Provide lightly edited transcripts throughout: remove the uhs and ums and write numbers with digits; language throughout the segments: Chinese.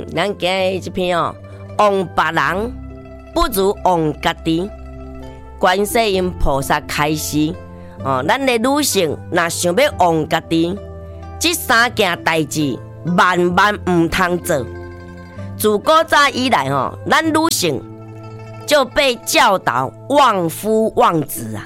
咱今日这篇忘别人不如忘家己。观世音菩萨开示咱的女性若想要忘家己，这三件代志万万唔通做。自古早以来咱女性就被教导忘夫忘子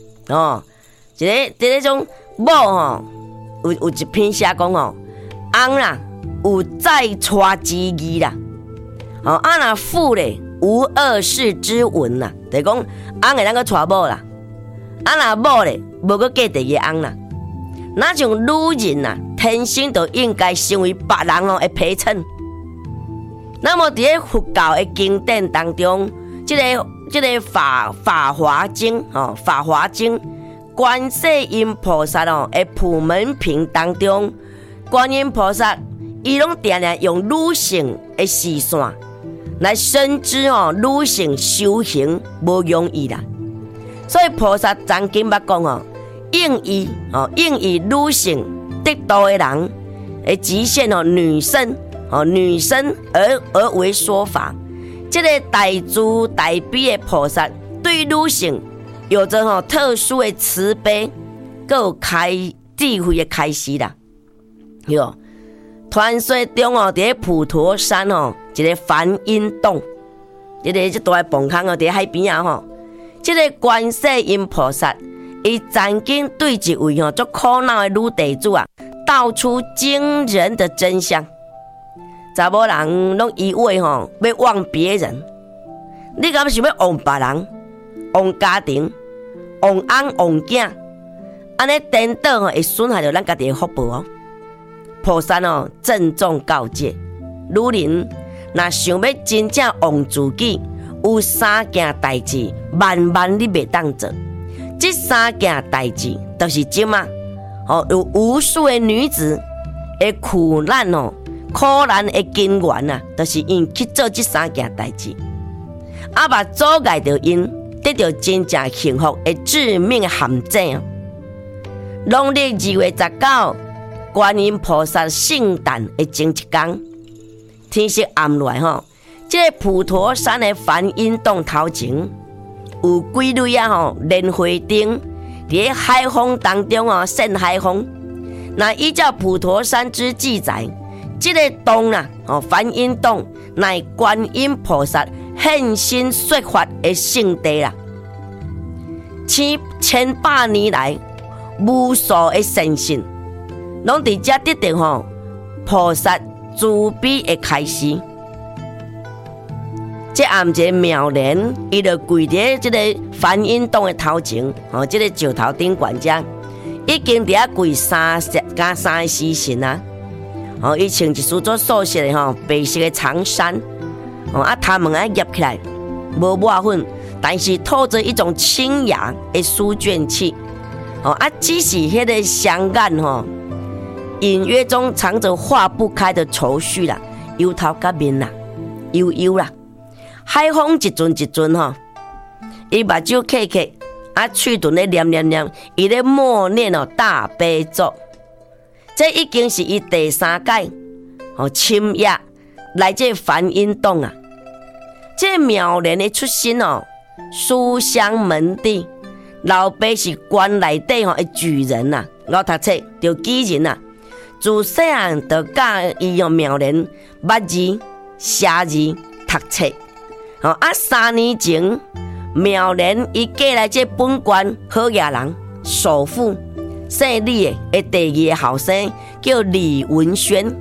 这种某有一篇写讲翁啦有再娶之意啦，若妇咧无二世之闻啦，就是讲翁会当去娶某啦，若某咧无去嫁第二个翁啦。那像女人天生就应该成为别人的陪衬。那么在佛教的经典当中，这个法华经法华经观世音菩萨的普门品当中，观音菩萨伊拢定定用女性的视线来深知女性修行无容易啦。所以菩萨曾经捌讲应以女性得道的人的极限女生而为说法。这个大慈大悲的菩萨对女性有着特殊的慈悲，还有智慧的开示啦。传说中在普陀山一个梵音洞，这大个崩坑在海边这个观世音菩萨伊曾经对一位足苦恼的女地主道出惊人的真相。查某人拢以为要忘别人，你敢想要忘别人、忘家庭、忘翁、忘囝，安尼颠倒会损害到咱家己的福报菩萨郑重告诫，女人若想要真正忘自己，有三件代志万万你袂当做。这三件代志就是即马有无数的女子的苦难苦难的根源就是因去做这三件代志，把阻碍到因得到真正幸福的致命的陷阱。农历2月19，观音菩萨圣诞的前一天，天色暗落来这个普陀山的梵音洞头前，有几蕊莲花灯在海风当中现海风。那依照普陀山之记载，这个洞梵音洞乃观音菩萨现身说法的圣地啦。千百年来，无数的善信拢伫这得到菩萨慈悲的开示。这暗一个妙莲，伊就跪在这个梵音洞的头前，这个石头顶悬遮，已经伫遐跪三个时辰啊。伊穿一束做素色的白色的长衫，头毛夹起来，无抹粉，但是透着一种清雅的书卷气。只是迄个双眼隐约中藏着化不开的愁绪啦，由头到面啦，悠悠啦。海风一阵一阵伊目睭刻刻，嘴唇咧念念念，伊咧默念大悲咒。这已经是伊第3届深夜来这梵音洞啊。这妙莲的出身书香门第，老爸是关内底的巨人呐，老读册就举人自细汉就教伊妙莲捌字、写字、读册。3年前，妙莲伊嫁来这本县好野人首富姓李的第2个后生叫李文轩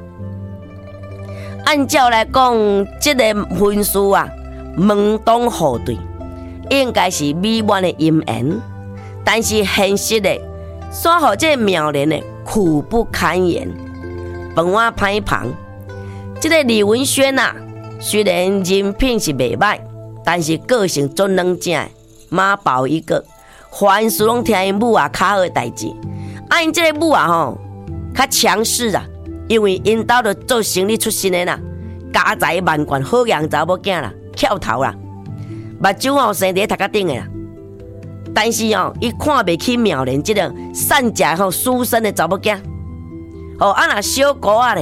按照来讲，这个婚事门当户对，应该是美满的姻缘。但是现实的，煞互这妙莲的苦不堪言，饭碗歹芳。这个李文轩虽然人品是袂歹，但是个性足冷静，妈宝一个，凡事拢听因母较好的代志。因这个母较强势因为因兜就做生意出身的家财万贯，好样查某囝翘头目睭生在头壳顶的但是伊看袂起妙莲这个善食书生的查某囝若小姑咧，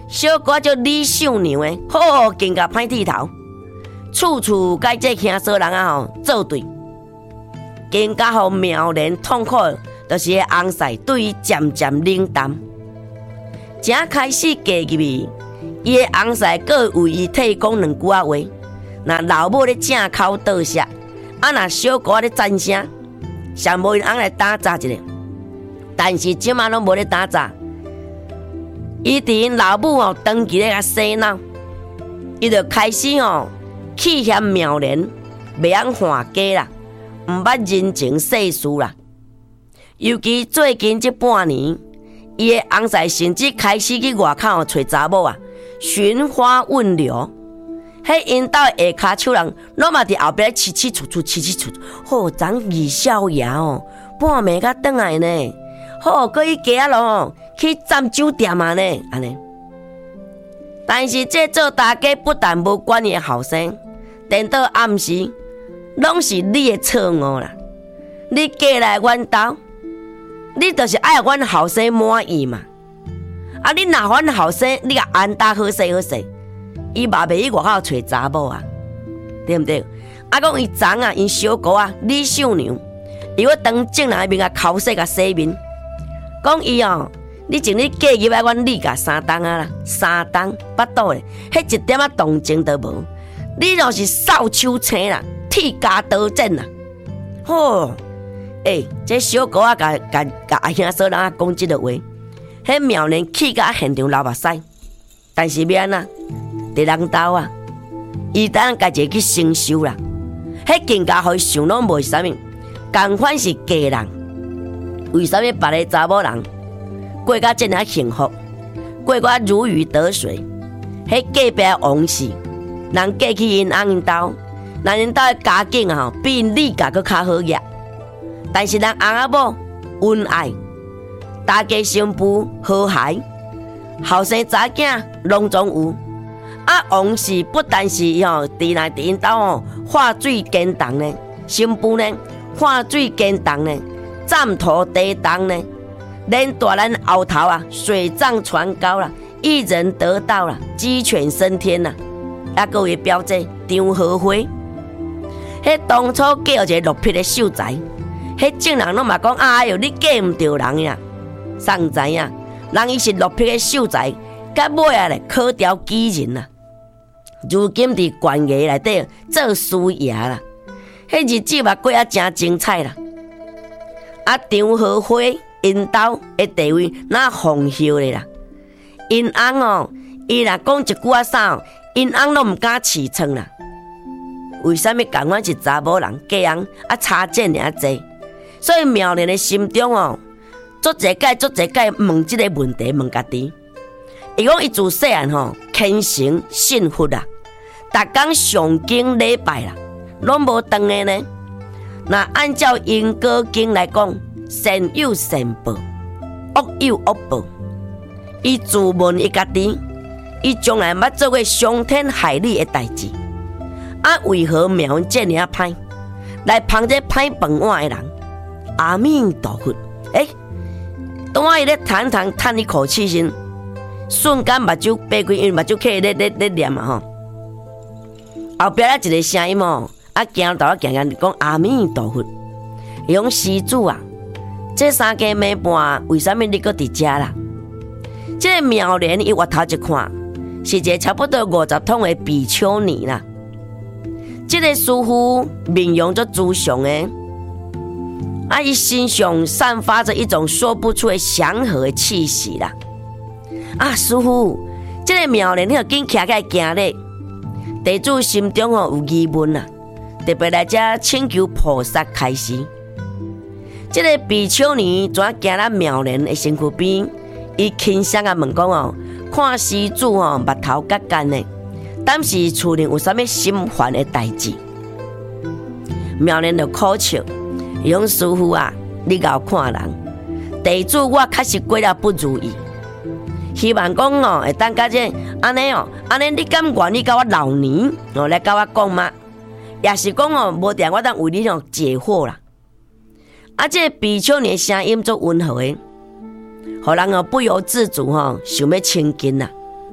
小可叫李秀娘的，好更加歹剃头，处处甲这兄嫂人作对，更加互苗莲痛苦，就是翁婿对伊渐渐冷淡，正开始嫁入去，伊的翁婿阁为伊替讲两句话，若老母咧正口倒舌，若小可咧赞声，想无因翁来打杂一下，但是即马拢无咧打杂。伊伫因老母长期咧甲洗脑，伊就开始气嫌苗莲袂晓还家啦，毋捌人情世事啦。尤其最近这半年，伊的翁婿甚至开始去外口找查某寻花问柳。迄因兜下骹手人，拢嘛伫后壁凄凄楚楚，凄凄楚楚。好，昨二少爷半暝才转来呢。好，搁去街咯去占酒店呢，安尼。但是这做大家不但无管伊的后生，等到暗时，拢是你的错误啦。你嫁来阮兜，你就是爱阮后生满意嘛。你若阮后生，你甲安搭好势好势，伊嘛袂去外口找查某对毋对？讲伊昨因小姑李秀娘，伊要当正人面口洗甲洗面。讲伊你前日嫁入来阮李家3冬啦，3冬巴肚咧，迄一点同情都无。你就是扫帚青啦，剃家刀剑啦。吼，这小姑甲阿兄嫂人讲即个话，迄苗莲气甲现场流目屎。但是要安怎？伫人兜伊当家己去承受啦。迄更加互伊想拢无是啥物，共款是嫁人。为什么别个查某人过甲这样幸福，过甲如鱼得水？迄隔壁王氏，人嫁去因翁因兜，人因兜的家境比因李家阁较好个，但是人翁仔某恩爱，大家新妇和谐，后生查囝拢总有。王氏不但是伫内伫因兜化水耕种呢，新妇呢化水耕种呢。占土地当呢，连大人后头水涨船高啦，一人得道啦，鸡犬升天啦。各位表姐张和花，迄当初嫁一个落魄的秀才，迄众人拢嘛讲哎哟，你嫁唔对人呀，谁知影人伊是落魄的秀才，甲尾咧考调举人啦。如今伫官衙内底做师爷啦，迄日子嘛过真精彩啦。张和花因兜的地位那丰厚咧啦，因翁伊若讲一句啥，因翁拢毋敢饲床啦。为什么共阮是查某人，家翁差这尔济？所以苗莲的心中足一届问即个问题，问家己。伊讲伊自细汉虔诚信佛啦，逐工上经礼拜啦，拢无断的呢。那按照因果经来讲，善有善报，恶有恶报。伊自问伊家己，伊从来捌做过伤天害理的代志，为何苗这尔歹，来捧这歹饭碗的人？阿弥陀佛！当伊咧叹一口气时，瞬间目睭闭开，因为目睭起咧念后壁一个声音行到行讲阿弥陀佛。伊讲施主这3更暝半，为什么你搁伫遮啦？这个苗莲伊回头一看，是一个差不多50通的比丘尼啦。这个师傅面容足慈祥的，伊身上散发着一种说不出的祥和的气息啦。师傅，这个苗莲你紧徛起来行咧。地主心中有疑问啦，特别来遮请求菩萨开示。这个比丘尼怎行咱苗莲的身躯边？伊轻声问讲看施主目头角干的，当时厝里有啥物心烦的代志？苗莲就苦笑，伊讲师傅你咬看人，地主我确实过了不如意。希望讲会当甲这安尼你敢愿意甲我老年来甲我讲吗？也是讲无定我当为你解惑啦。这比丘尼的声音足温和的，互人不由自主想要亲近啦。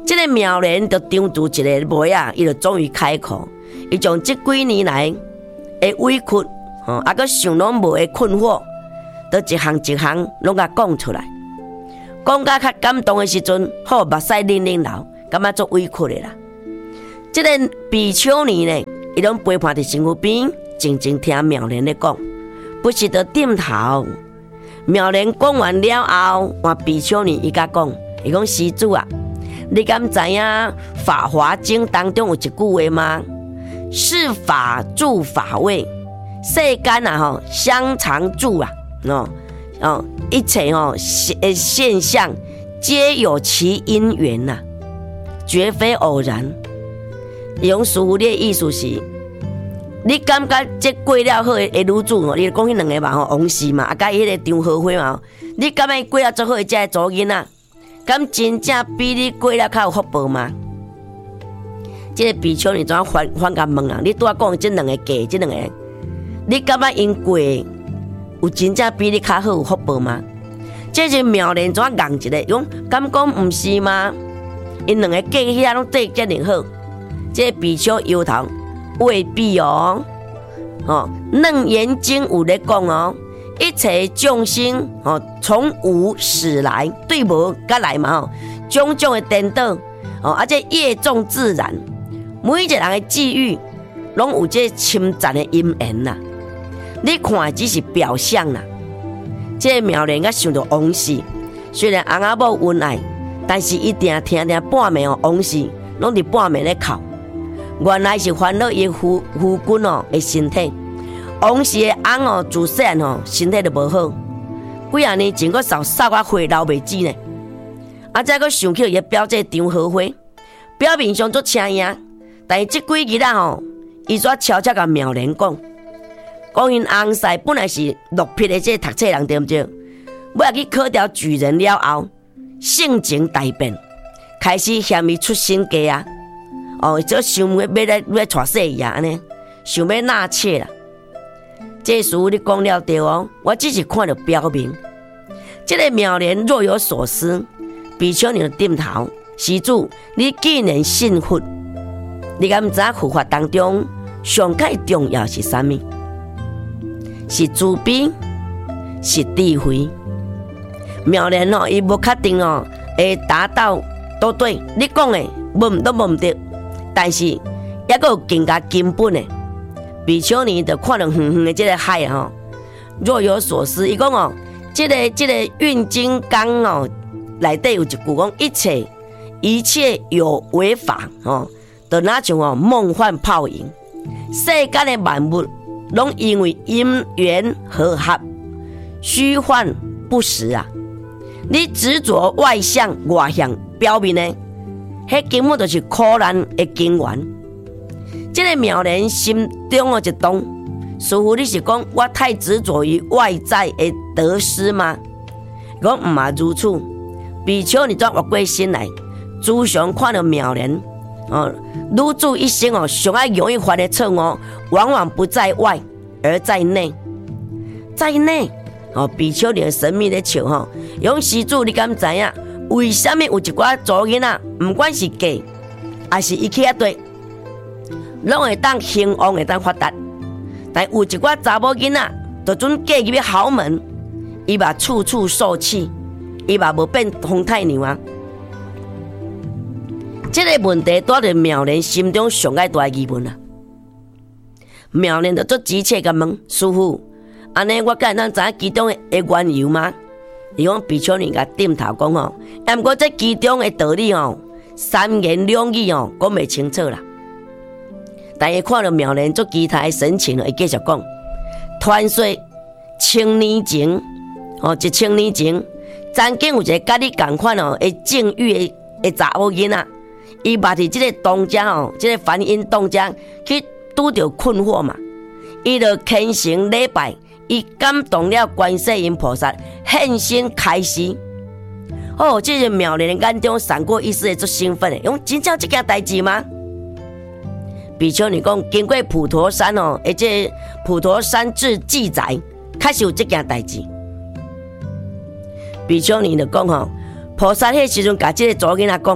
这个苗莲就张住一个眉啊，伊就终于开口，伊将这几年来的委屈，搁想拢无的困惑，都一项一项拢甲讲出来。讲甲较感动的时阵，好目屎冷冷流，感觉足委屈的啦。这个比丘尼呢，伊拢陪伴伫身躯边，静静听苗莲咧讲，不时就点头。苗莲讲完了后，换比丘尼伊甲讲，伊讲施主啊，你敢知影《法华经》当中有一句话吗？是法住法位，世间啊相常住啊，一切现象皆有其因缘呐，绝非偶然。用师父的意思是，你感觉这过了好的女子你讲迄两个嘛王氏嘛，甲伊迄个张荷花嘛，你感觉过了最好的这个祖囡仔，敢真正比你过了较有福报吗？这个比丘尼怎样反甲问啊？你拄仔讲这两个假，这两个，你感觉因过有真正比你较好有福报吗？这是苗莲怎样硬一个？讲敢讲毋是吗？因两个假遐拢对遮尔好。这个比丘摇头，未必哦。楞严经有咧讲哦，一切众生从无始来，对无甲来嘛种种的颠倒这业众自然，每一个人的际遇拢有这侵占的因缘呐。你看只是表象啦。这个苗莲甲想到王氏，虽然翁仔某恩爱，但是伊定半暝王氏拢伫半暝咧哭。原来是烦恼伊夫君的身体。王氏的翁自细汉身体就无好，几啊年前佫扫到花流袂止呢。再佫想起伊表姐张荷花，表面上足请赢，但是这几日伊煞悄悄甲苗莲讲因翁婿本来是落魄的这读册人对毋对？尾去考调举人了后，性情大变，开始嫌伊出身家这想要来娶细姨安尼，想要纳妾啦。这事你讲了对我只是看到表面。这个苗莲若有所思，比丘尼就点头。施主，你既然信佛，你敢知佛法当中上界重要是啥物？是慈悲，是智慧。苗莲伊无确定会达到都对，你讲的都无毋对。但是也有更加根本的，比丘尼就看到远远的这个海若有所思。伊讲这个运经纲内底有一句讲，一切有为法就那种梦幻泡影。世间的万物拢因为因缘和合，虚幻不实啊！你执着外相、外向、表面呢？迄根本就是苦难的根源。这个苗莲心中一动，师父你是讲我太执着于外在的得失吗？讲毋嘛如此。比丘尼怎活过心来，自常看到苗莲女子一生上爱容易犯的错误，往往不在外，而在内。在内比丘尼的神秘咧笑用施主你敢知影？为什么有一寡祖囡仔，不管是假还是伊去遐对，拢会当兴旺，会当发达？但有一寡查某囡仔，就准嫁入去豪门，伊嘛处处受气，伊嘛无变风太娘啊！这个问题带着苗莲心中上爱大的疑问啊！苗莲就做急切甲问师父：安尼我敢会当知影其中的缘由吗？伊讲比丘尼甲点头讲不过这其中的道理三言两语讲袂清楚啦。但伊看到苗莲做期待的神情伊继续讲：传说1000年前1000年前，曾经有一个甲你同款的境遇的查某囡仔，伊捌伫这个当家这个梵音当家去拄着困惑嘛，伊就虔诚礼拜。伊感动了观世音菩萨现身开示。这是苗莲眼中闪过一丝的足兴奋的，用真正这件代志吗？比丘尼讲，经过普陀山这普陀山志记载，确实有这件代志。比丘尼就讲菩萨迄时阵甲这个祖囡仔讲，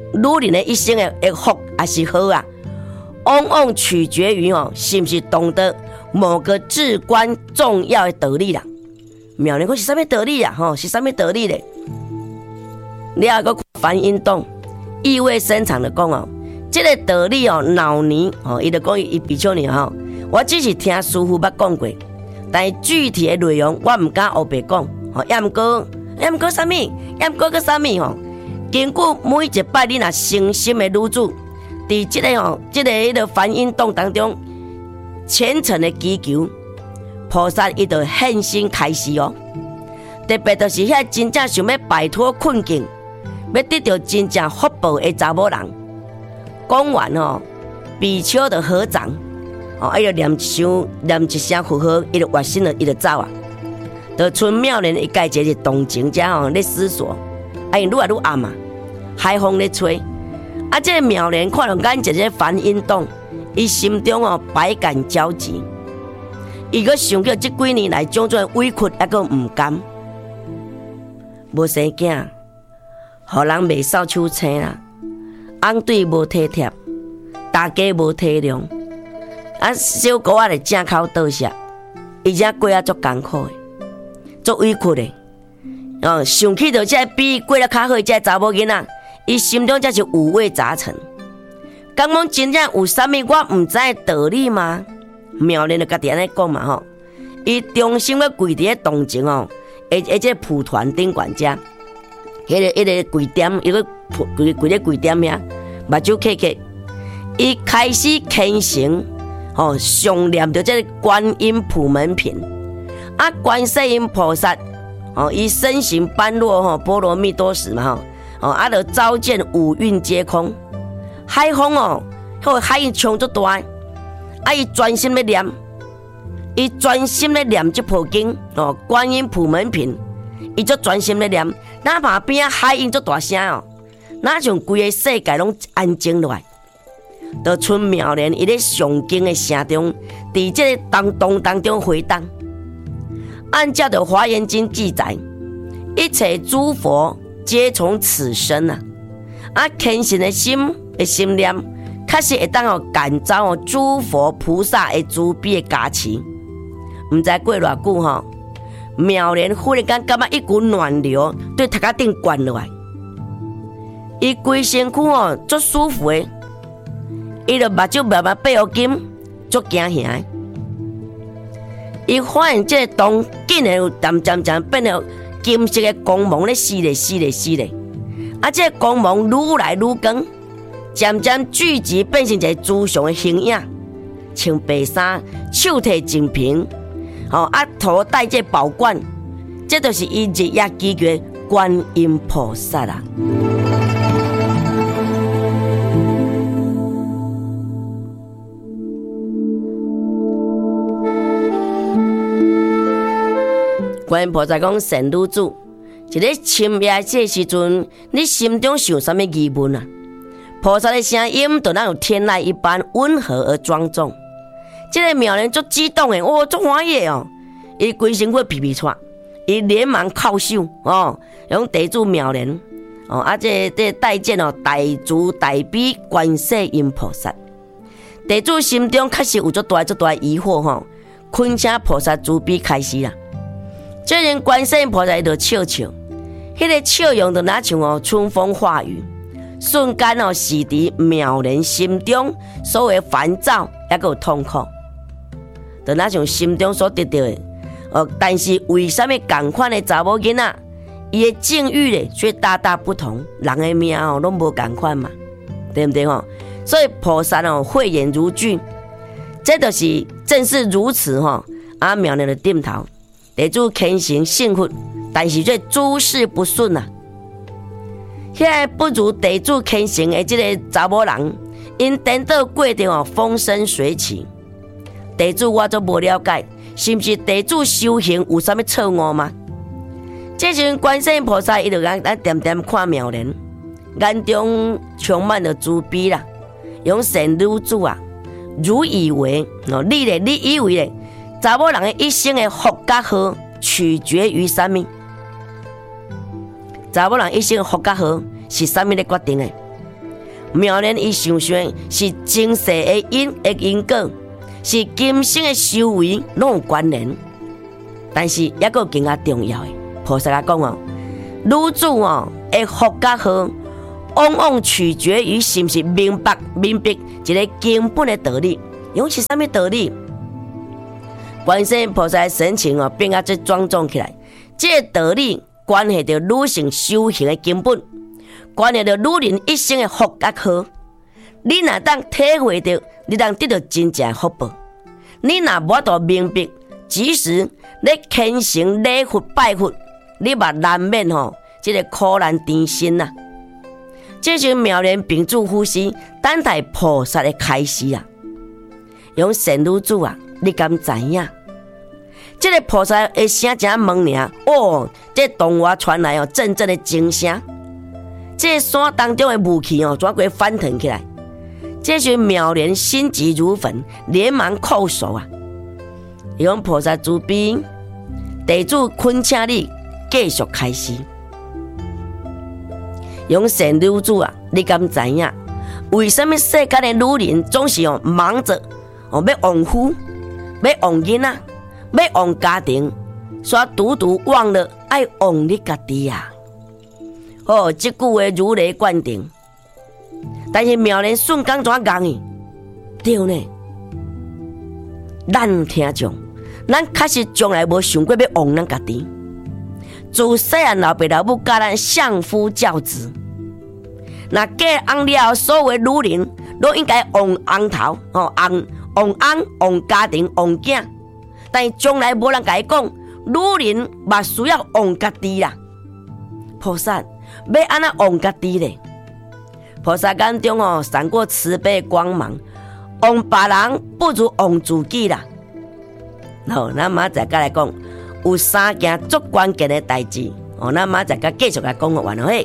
女人的一生的福还是好啊，往往取决于是不是懂得某个至关重要的道理啦。妙莲讲是啥物道理啊？是啥物道理咧？你还个翻运动，意味深长的讲这个道理老年伊就讲伊比丘尼我只是听师父捌讲过，但是具体的内容我唔敢黑白讲也毋过啥物，也毋过个啥物经过每一摆你若诚心的女子，伫这个翻运动当中虔诚的祈求，菩萨伊就现身开示特别就是遐真正想要摆脱困境，要得到真正福报的查某人，讲完比丘的合掌伊就念一声佛号，伊就越心了，伊就走啊。就剩妙莲一家一个动情者咧思索，因愈来愈暗啊，海风咧吹，这个妙莲看到眼一个翻运动，伊心中百感交集。伊阁想到这几年来种种委屈，还阁唔甘，无生囝，互人袂扫手青啦，翁对无体贴，大家无体谅，小姑仔咧正口倒下，伊才过足艰苦的，足委屈的。想起到这比过了较好的这查某囡仔，伊心中才是五味杂陈。敢讲真正有啥物我唔知的道理吗？妙莲就家己安尼讲嘛伊衷心要跪伫动情这蒲团顶管家，迄个跪点，伊个跪咧跪点遐，目睭刻刻，伊开始虔诚常念着这个观音普门品，观世音菩萨伊身形般若波罗蜜多时嘛就照见五蕴皆空，海风海音冲足大，伊专心咧念，这部经观音普门品，伊足专心咧念，哪怕边海音足大声哪像规个世界拢安静落来，就剩妙莲伊咧上经的声中，伫这个当中回荡。按照的华严经记载，一切诸佛皆从此生虔诚的心念，确实会当感召诸佛菩萨的慈悲的加持。唔知过偌久妙莲忽然间感觉一股暖流对头壳顶灌落来，伊规身躯足舒服的，伊就目睭慢慢闭合紧，足惊吓。伊发现这当竟然有渐变成金色的光芒咧，撕咧，这个光芒愈来愈光，渐聚集变成一个慈祥的形影，穿白衫，手提净瓶，头戴这宝冠，这就是伊日夜祈求的观音菩萨啦。观音菩萨讲：“善女子，一个深夜这时阵，你心中想什么疑问啊？菩萨的声音就那有天籁一般温和而庄重。这个妙莲足激动的，足欢喜的伊规身躯皮皮喘，伊连忙叩首用地主妙莲这代见大慈大悲观世音菩萨。地主心中确实有足大疑惑恳请菩萨慈悲开示啦。这人观世音菩萨就笑，迄个笑容就那像春风化雨，瞬间洗涤妙莲心中所有的烦躁也有痛苦，就那像心中所得到的。但是为什么同款的查某囡仔，伊的境遇咧却大不同？人的命拢无同款嘛，对不对所以菩萨慧眼如炬，这就是正是如此妙莲就点头。地主虔诚幸福，但是这诸事不顺遐不如地主虔诚的这个查某人，因颠倒过着风生水起。地主我都无了解，是不是地主修行有啥物错误吗？这时观世音菩萨伊就点点看妙莲，眼中充满了慈悲啦，用善女子汝以为你以为咧？查某人的一生的福甲好，取决于什么？查某人一生的福甲好是什么咧决定的？ 苗莲伊想象是前世的因果，是今生的修为拢有关联。但是也个更加重要的，菩萨甲讲哦，女子哦的福甲好，往往取决于是毋是明白一个根本的道理。用是啥物道理？观世音菩萨的神情哦变啊最庄重起来。这个道理关系到女性修行的根本，关系到女人一生的福甲好。你若当体会到，你当得到真正的福报。你若无法度明白，即使你虔诚礼佛拜佛，你嘛难免这个苦难甜心呐。这就是妙莲秉烛呼吸等待菩萨的开始啊！用神女子啊，你敢知影？这个菩萨的声真猛尔哦！这动画传来阵阵的惊声，这山当中的雾气转过翻腾起来。这时妙莲心急如焚，连忙叩首啊！用菩萨慈悲，地主恳请你继续开始。用神女子啊，你敢知影？为什么世间的女人总是忙着要旺夫、要旺囡仔、要旺家庭，却独忘了爱旺你家己啊！哦，这句话如雷贯顶。但是妙莲瞬间怎讲呢？对呢，咱听众，咱确实从来无想过要旺咱家己。自细汉老爸老母教咱相夫教子，那嫁翁了后，所有的女人都应该旺翁头旺翁、旺家庭、旺囝。但是从来无人甲伊讲，女人嘛需要旺家己啦。菩萨要安怎旺家己咧？菩萨眼中闪过慈悲光芒，旺别人不如旺自己啦。好，咱明仔再来讲，有三件足关键的代志。咱明仔再继续来讲完嘿。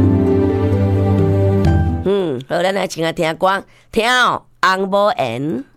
好，咱来请听歌，听红无缘。